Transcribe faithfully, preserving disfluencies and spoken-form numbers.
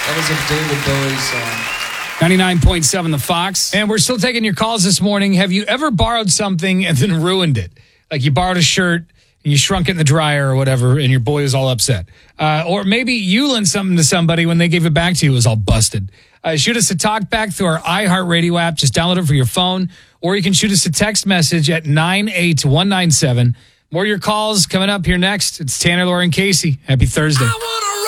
That was a David Bowie song. ninety-nine point seven The Fox. And we're still taking your calls this morning. Have you ever borrowed something and then ruined it? Like you borrowed a shirt and you shrunk it in the dryer or whatever, and your boy was all upset. Uh, or maybe you lent something to somebody when they gave it back to you, it was all busted. Uh, shoot us a talk back through our iHeartRadio app. Just download it for your phone. Or you can shoot us a text message at nine eight one nine seven. More of your calls coming up here next. It's Tanner, Laura, and Casey. Happy Thursday. I wanna